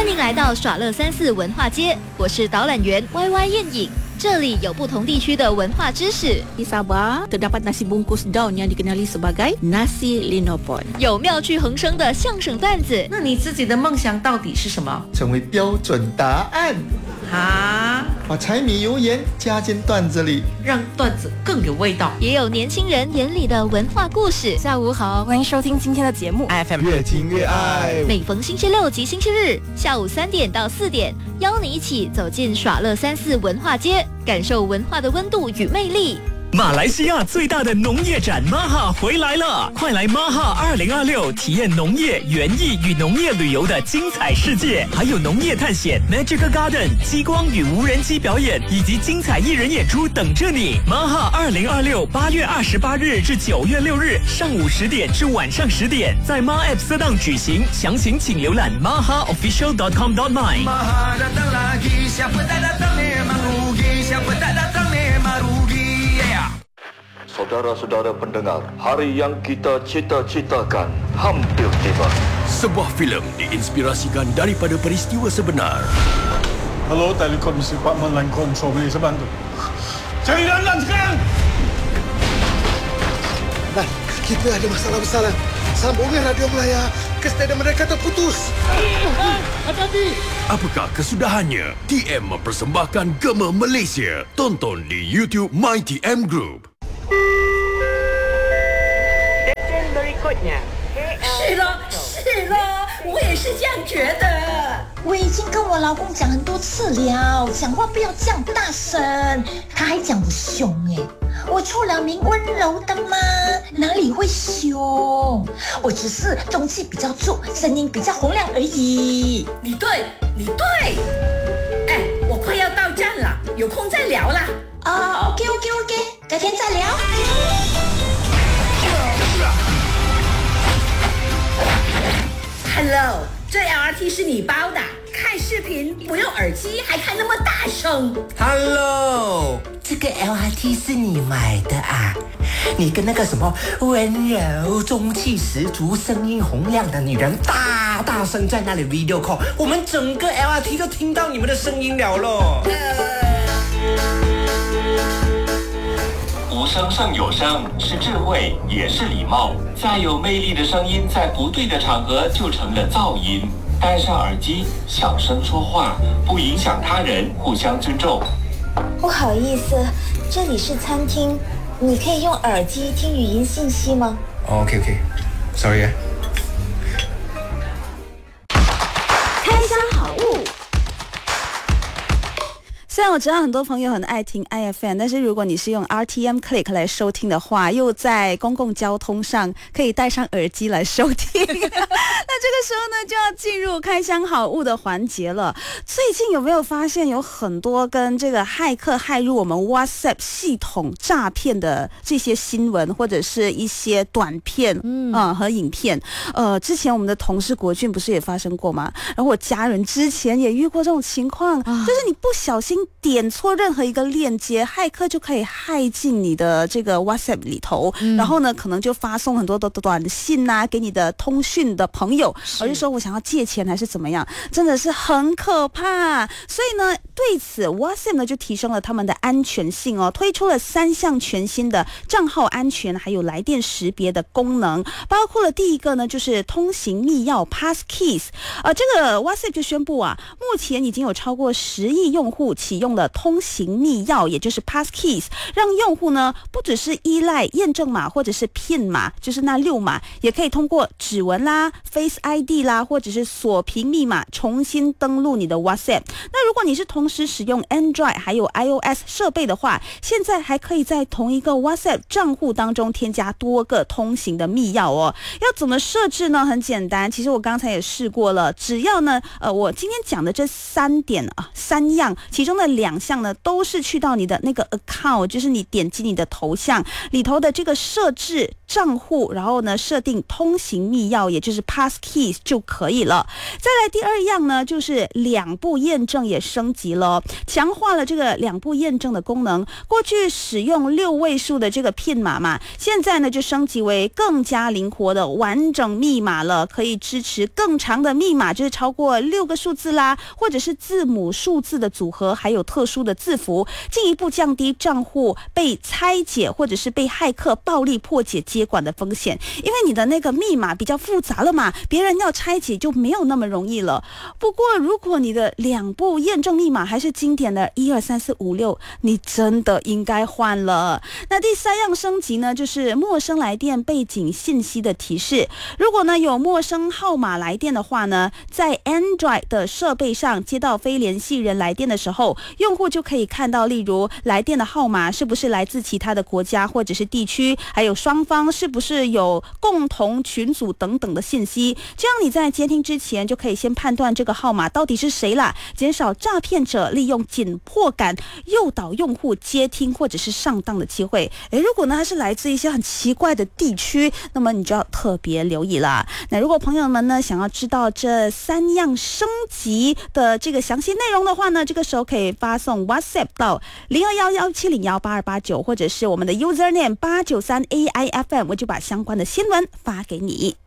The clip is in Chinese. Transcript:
欢迎来到耍乐34文化街，我是导览员 YY 燕影。这里有不同地区的文化知识。 Di Sabah terdapat nasi bungkus daun yang dikenali sebagai nasi linopon。 有妙趣横生的相声段子。 那你自己的梦想到底是什么？ 成为标准答案。把柴米油盐加进段子里， 让段子更有味道。 也有年轻人眼里的文化故事。 下午好，欢迎收听今天的节目 FM 越听越爱。 每逢星期六及星期日下午3点到4点，邀你一起走进耍乐34文化街，感受文化的温度与魅力。 马来西亚最大的农业展 MAHA 回来了，快来 MAHA 2026体验农业、园艺与农业旅游的精彩世界，还有农业探险、Magical Garden、激光与无人机表演以及精彩艺人演出等着你。MAHA 2026 8月28日至9月6日上午10点至晚上10点，在 MAHA App Store 档举行，详情请浏览 mahaofficial.com.my。 Saudara-saudara pendengar, hari yang kita cita-citakan hampir tiba. Sebuah filem diinspirasikan daripada peristiwa sebenar. Hello, Telekom Department Line Control, boleh saya bantu? Cari Lan sekarang! Lan, kita ada masalah besar, Lan. Sambungan radio Melaya ke stadium mereka terputus. Hati-hati! Apakah kesudahannya? TM mempersembahkan Gema Malaysia. Tonton di YouTube MyTM Group. 是了，我也是这样觉得。我已经跟我老公讲很多次了，讲话不要这样大声。他还讲我凶耶，我出了名温柔的吗？哪里会凶？我只是中气比较足，声音比较洪亮而已。你对，哎，我快要到站了，有空再聊啦。OK， 改天再聊。Hello， 这 LRT 是你包的？看视频不用耳机还看那么大声。 Hello， 这个 LRT 是你买的啊？你跟那个什么温柔、中气十足、声音洪亮的女人大声在那里 video call， 我们整个 LRT 都听到你们的声音了咯。 无声胜有声，是智慧，也是礼貌。再有魅力的声音，在不对的场合就成了噪音。戴上耳机，小声说话，不影响他人，互相尊重。 不好意思，这里是餐厅，你可以用耳机听语音信息吗 ？OK，Sorry。 开箱好物。虽然我知道很多朋友很爱听 IFM， 但是如果你是用 RTM Click 来收听的话，又在公共交通上可以戴上耳机来收听那这个时候呢就要进入开箱好物的环节了。最近有没有发现有很多跟这个骇客骇入我们 WhatsApp 系统诈骗的这些新闻，或者是一些短片和影片？之前我们的同事国俊不是也发生过吗？然后我家人之前也遇过这种情况，就是你不小心点错任何一个链接，骇客就可以骇进你的这个 WhatsApp 里头，然后呢可能就发送很多的短信啊给你的通讯的朋友，而是说我想要借钱还是怎么样，真的是很可怕。所以呢对此 WhatsApp 呢就提升了他们的安全性哦，推出了3项全新的账号安全还有来电识别的功能，包括了第一个呢就是通行密钥 Passkeys。这个 WhatsApp 就宣布啊，目前已经有超过10亿用户启用了通行密钥，也就是 Passkeys， 让用户呢不只是依赖验证码或者是PIN码，就是那6码，也可以通过指纹啦、Face ID 啦，或者是锁屏密码重新登录你的 WhatsApp。那如果你是同时使用 Android 还有 iOS 设备的话，现在还可以在同一个 WhatsApp 账户当中添加多个通行的密钥哦。要怎么设置呢？很简单，其实我刚才也试过了，只要呢我今天讲的这3样，其中的的2项呢，都是去到你的那个 account， 就是你点击你的头像里头的这个设置账户，然后呢设定通行密钥，也就是 passkeys 就可以了。再来第2样呢，就是2步验证也升级了，强化了这个2步验证的功能。过去使用6位数的这个 PIN 码嘛，现在呢就升级为更加灵活的完整密码了，可以支持更长的密码，就是超过6个数字啦，或者是字母数字的组合，还有特殊的字符，进一步降低账户被拆解或者是被骇客暴力破解接管的风险。因为你的那个密码比较复杂了嘛，别人要拆解就没有那么容易了。不过如果你的2步验证密码还是经典的1 2 3 4 5 6，你真的应该换了。那第3样升级呢，就是陌生来电背景信息的提示。如果呢有陌生号码来电的话呢，在 Android 的设备上接到非联系人来电的时候，用户就可以看到，例如来电的号码是不是来自其他的国家或者是地区，还有双方是不是有共同群组等等的信息。这样你在接听之前就可以先判断这个号码到底是谁啦，减少诈骗者利用紧迫感诱导用户接听或者是上当的机会。如果呢它是来自一些很奇怪的地区，那么你就要特别留意啦。那如果朋友们呢想要知道这3样升级的这个详细内容的话呢，这个时候可以发送 WhatsApp 到0211701889，或者是我们的 username 893AIFM， 我就把相关的新闻发给你。